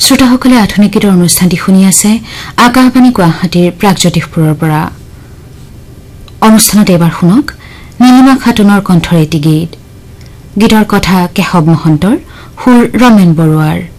শ্ৰোতাসকলে আধুনিক গীতৰ অনুষ্ঠানটি শুনি আছে আকাশবাণী গুৱাহাটীৰ প্ৰাগজ্যোতিষপুৰৰ পৰা। অনুষ্ঠানত এবাৰ শুনক নীলিমা খাতুনৰ কণ্ঠৰ এটি গীত। গীতৰ কথা কেশৱ মহন্তৰ, সুৰ ৰমেন বৰুৱাৰ।